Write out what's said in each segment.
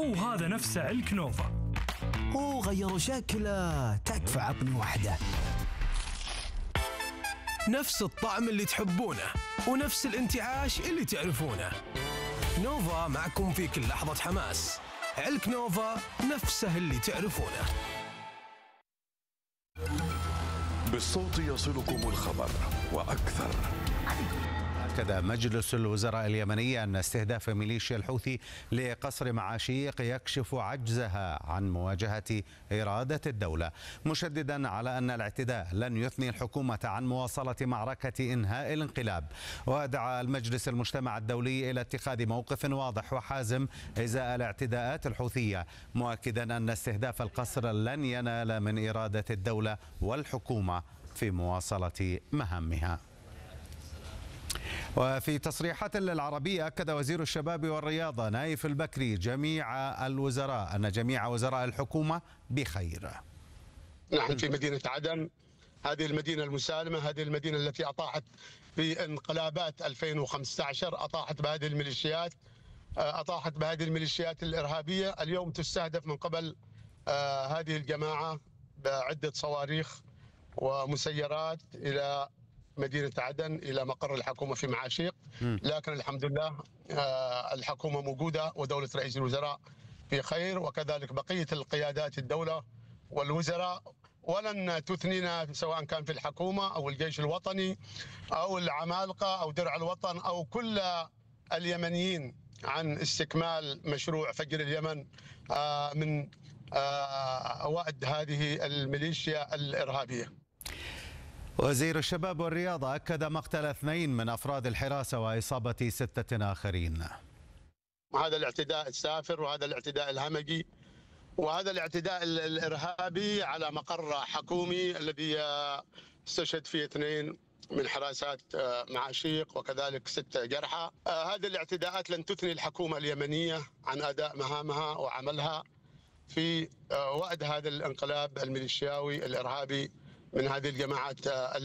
وهذا نفسه علك نوفا. غيروا شكله، تكفى عطني واحدة. نفس الطعم اللي تحبونه ونفس الانتعاش اللي تعرفونه. نوفا معكم في كل لحظة حماس. علك نوفا نفسه اللي تعرفونه. بالصوت يصلكم الخبر وأكثر. أكد مجلس الوزراء اليمني أن استهداف ميليشيا الحوثي لقصر معاشيق يكشف عجزها عن مواجهة إرادة الدولة، مشددا على أن الاعتداء لن يثني الحكومة عن مواصلة معركة إنهاء الانقلاب. ودعا المجلس المجتمع الدولي إلى اتخاذ موقف واضح وحازم إزاء الاعتداءات الحوثية، مؤكدا أن استهداف القصر لن ينال من إرادة الدولة والحكومة في مواصلة مهامها. وفي تصريحات للعربية أكد وزير الشباب والرياضة نايف البكري جميع الوزراء أن جميع وزراء الحكومة بخير. نحن في مدينة عدن، هذه المدينة المسالمة، هذه المدينة التي أطاحت في انقلابات 2015، أطاحت بهذه الميليشيات الإرهابية. اليوم تستهدف من قبل هذه الجماعة بعدة صواريخ ومسيرات إلى مدينة عدن، إلى مقر الحكومة في معاشيق. لكن الحمد لله الحكومة موجودة ودولة رئيس الوزراء في خير، وكذلك بقية القيادات الدولة والوزراء، ولن تثنينا سواء كان في الحكومة أو الجيش الوطني أو العمالقة أو درع الوطن أو كل اليمنيين عن استكمال مشروع فجر اليمن من وعد هذه الميليشيا الإرهابية. وزير الشباب والرياضة أكد مقتل 2 من أفراد الحراسة وإصابة 6 آخرين. هذا الاعتداء السافر وهذا الاعتداء الهمجي وهذا الاعتداء الإرهابي على مقر حكومي الذي استشهد فيه 2 من حراسات معاشيق وكذلك 6 جرحى. هذه الاعتداءات لن تثني الحكومة اليمنية عن أداء مهامها وعملها في وعد هذا الانقلاب الميليشياوي الإرهابي من هذه الجماعات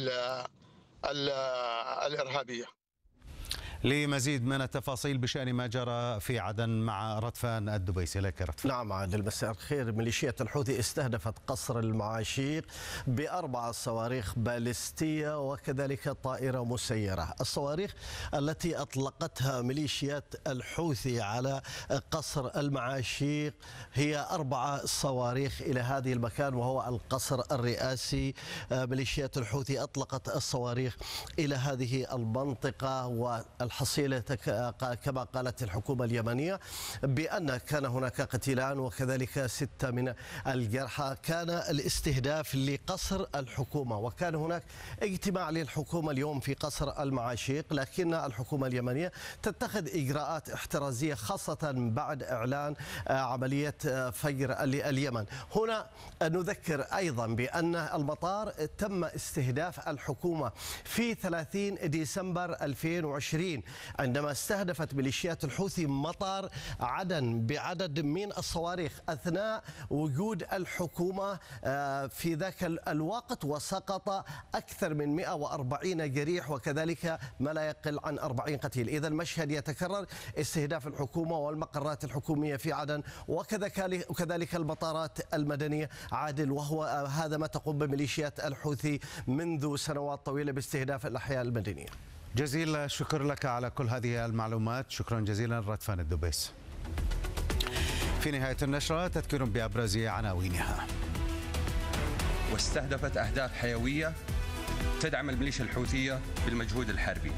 الإرهابية. لمزيد من التفاصيل بشأن ما جرى في عدن مع رتفان الدبيسي. لك رتفان. نعم عادل، مساء الخير. ميليشيا الحوثي استهدفت قصر المعاشيق ب4 صواريخ باليستية وكذلك طائرة مسيرة. الصواريخ التي أطلقتها ميليشيات الحوثي على قصر المعاشيق هي 4 صواريخ إلى هذه المكان وهو القصر الرئاسي. ميليشيات الحوثي أطلقت الصواريخ إلى هذه المنطقة، والحصيلة كما قالت الحكومة اليمنية بأن كان هناك قتيلان وكذلك 6 من الجرحى. كان الاستهداف لقصر الحكومة، وكان هناك اجتماع للحكومة اليوم في قصر المعاشيق، لكن الحكومة اليمنية تتخذ إجراءات احترازية خاصة بعد إعلان عملية فجر اليمن. هنا نذكر أيضا بأن المطار تم استهداف الحكومة في 30 ديسمبر 2020 عندما استهدفت ميليشيات الحوثي مطار عدن بعدد من الصواريخ أثناء وجود الحكومة في ذاك الوقت، وسقط أكثر من 140 جريح وكذلك ما لا يقل عن 40 قتيل. إذا المشهد يتكرر، استهداف الحكومة والمقرات الحكومية في عدن وكذلك المطارات المدنية عادل، وهو هذا ما تقوم بميليشيات الحوثي منذ سنوات طويلة باستهداف الأحياء المدنية. جزيل الشكر لك على كل هذه المعلومات، شكرا جزيلا رتفان الدبيس. في نهاية النشرة تذكير بأبرز عناوينها. واستهدفت أهداف حيوية تدعم الميليشيا الحوثية بالمجهود الحربي.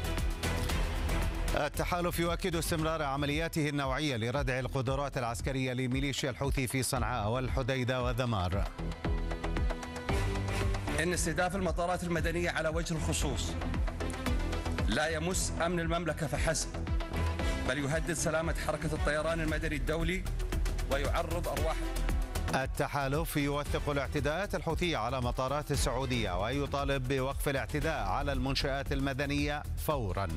التحالف يؤكد استمرار عملياته النوعية لردع القدرات العسكرية لميليشيا الحوثي في صنعاء والحديدة وذمار. إن استهداف المطارات المدنية على وجه الخصوص لا يمس أمن المملكة فحسب، بل يهدد سلامة حركة الطيران المدني الدولي ويعرض أرواح. التحالف يوثق الاعتداءات الحوثية على مطارات السعودية ويطالب بوقف الاعتداء على المنشآت المدنية فوراً.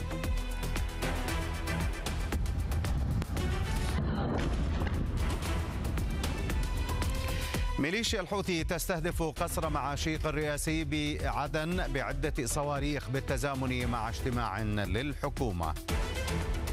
ميليشيا الحوثي تستهدف قصر معاشيق الرئاسي بعدن بعدة صواريخ بالتزامن مع اجتماع للحكومة.